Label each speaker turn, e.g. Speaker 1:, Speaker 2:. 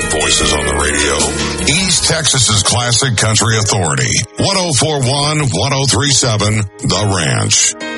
Speaker 1: voices on the radio. East Texas's classic country authority. 1041, 1037, The Ranch.